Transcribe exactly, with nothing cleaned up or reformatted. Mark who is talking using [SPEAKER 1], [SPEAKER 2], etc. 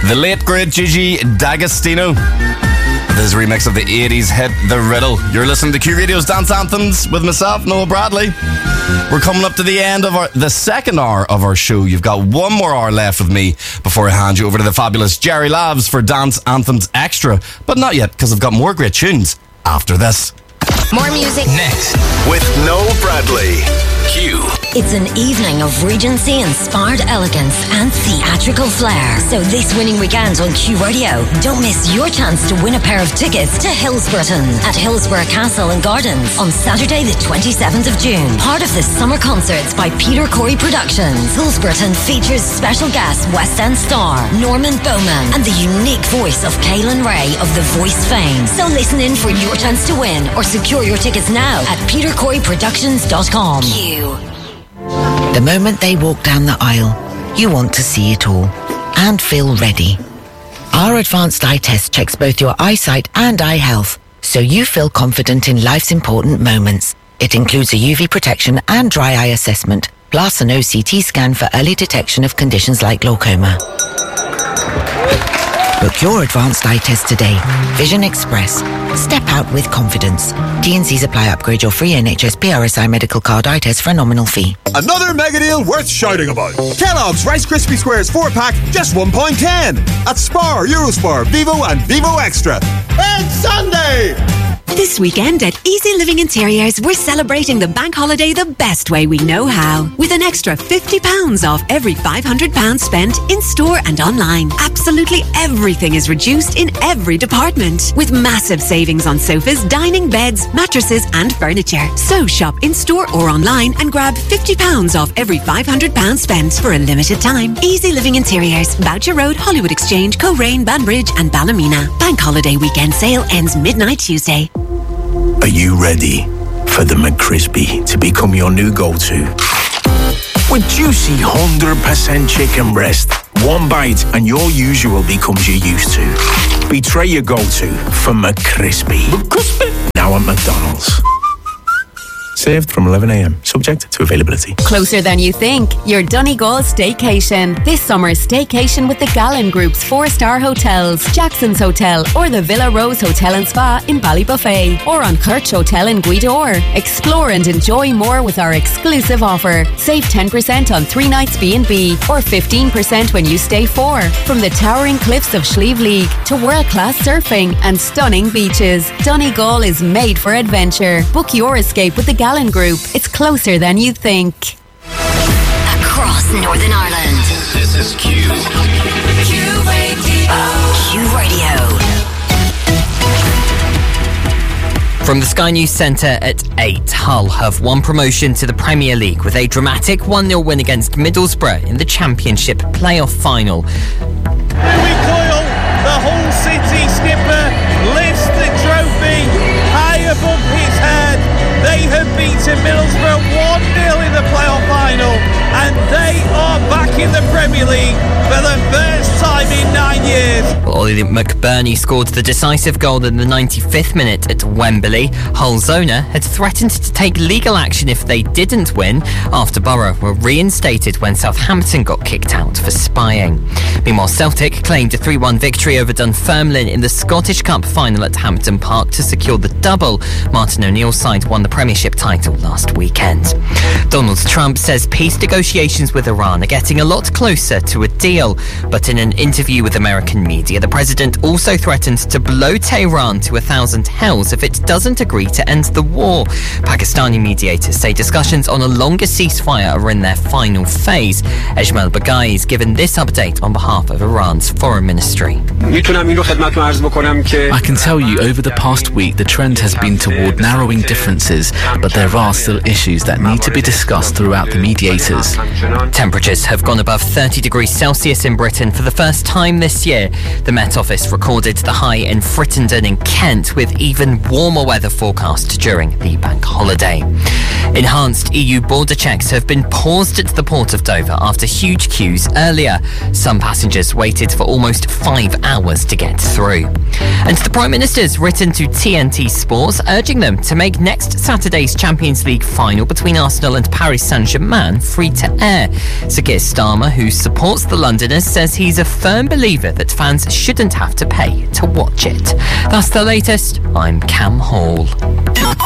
[SPEAKER 1] The late great Gigi D'Agostino. This remix of the eighties hit The Riddle. You're listening to Q Radio's Dance Anthems with myself, Noah Bradley. We're coming up to the end of our the second hour of our show. You've got one more hour left with me before I hand you over to the fabulous Jerry Labs for Dance Anthems Extra. But not yet, because I've got more great tunes after this.
[SPEAKER 2] More music
[SPEAKER 3] next
[SPEAKER 4] with Noel Bradley. Q.
[SPEAKER 2] It's an evening of Regency-inspired elegance and theatrical flair. So this winning weekend on Q Radio, don't miss your chance to win a pair of tickets to Hillsborough at Hillsborough Castle and Gardens on Saturday the twenty-seventh of June. Part of the summer concerts by Peter Corey Productions. Hillsborough features special guest West End star Norman Bowman and the unique voice of Kaylin Ray of The Voice fame. So listen in for your chance to win or secure your tickets now at peter corey productions dot com. Q.
[SPEAKER 5] The moment they walk down the aisle, you want to see it all and feel ready. Our advanced eye test checks both your eyesight and eye health, so you feel confident in life's important moments. It includes a U V protection and dry eye assessment, plus an O C T scan for early detection of conditions like glaucoma. Book your advanced eye test today. Vision Express. Step out with confidence. T and C's apply. Upgrade your free N H S P R S I medical card eye test for a nominal fee.
[SPEAKER 6] Another mega deal worth shouting about. Kellogg's Rice Krispie Squares four pack, just one pound ten. At Spar, Eurospar, Vivo and Vivo Extra. It's Sunday!
[SPEAKER 7] This weekend at Easy Living Interiors, we're celebrating the bank holiday the best way we know how. With an extra fifty pounds off every five hundred pounds spent in-store and online. Absolutely everything is reduced in every department. With massive savings on sofas, dining, beds, mattresses and furniture. So shop in-store or online and grab fifty pounds off every five hundred pounds spent for a limited time. Easy Living Interiors, Boucher Road, Hollywood Exchange, Coleraine, Banbridge and Ballymena. Bank holiday weekend sale ends midnight Tuesday.
[SPEAKER 8] Are you ready for the McCrispy to become your new go-to? With juicy one hundred percent chicken breast, one bite and your usual becomes your used to. Betray your go-to for McCrispy. McCrispy. Now at McDonald's. Served from eleven a.m. Subject to availability.
[SPEAKER 9] Closer than you think. Your Donegal staycation. This summer's staycation with the Gallen Group's four-star hotels, Jackson's Hotel or the Villa Rose Hotel and Spa in Ballybuffet or on Kirch Hotel in Guidor. Explore and enjoy more with our exclusive offer. Save ten percent on three nights B and B or fifteen percent when you stay four. From the towering cliffs of Slieve League to world-class surfing and stunning beaches, Donegal is made for adventure. Book your escape with the Gallen Group. It's closer than you think.
[SPEAKER 2] Across Northern Ireland.
[SPEAKER 4] This is Q.
[SPEAKER 2] Q Radio. Q Radio.
[SPEAKER 3] From the Sky News Centre at eight, Hull have won promotion to the Premier League with a dramatic one nil win against Middlesbrough in the Championship playoff final.
[SPEAKER 10] Louis Coyle, the Hull City skipper, lifts the trophy high above his head. They have beaten Middlesbrough one nil in the playoff final and they are back in the Premier League for the first time in nine years.
[SPEAKER 3] Well, Ollie McBurney scored the decisive goal in the ninety-fifth minute at Wembley. Hull's owner had threatened to take legal action if they didn't win after Borough were reinstated when Southampton got kicked out for spying. Meanwhile, Celtic claimed a three one victory over Dunfermline in the Scottish Cup final at Hampden Park to secure the double. Martin O'Neill's side won the Premiership title last weekend. Donald Trump says peace negotiations with Iran are getting a lot closer to a deal, but in an interview with American media, the president also threatened to blow Tehran to a thousand hells if it doesn't agree to end the war. Pakistani mediators say discussions on a longer ceasefire are in their final phase. Ejmal Baghai is given this update on behalf of Iran's foreign ministry.
[SPEAKER 11] I can tell you over the past week the trend has been toward narrowing differences, but there are still issues that need to be discussed throughout the mediators.
[SPEAKER 3] Temperatures have gone above thirty degrees Celsius in Britain for the first time this year. The Met Met Office recorded the high in Frittenden in Kent, with even warmer weather forecast during the bank holiday. Enhanced E U border checks have been paused at the port of Dover after huge queues earlier. Some passengers waited for almost five hours to get through. And the Prime Minister's written to T N T Sports, urging them to make next Saturday's Champions League final between Arsenal and Paris Saint-Germain free to air. Sir Keir Starmer, who supports the Londoners, says he's a firm believer that fans shouldn't have to pay to watch it. That's the latest. I'm Cam Hall.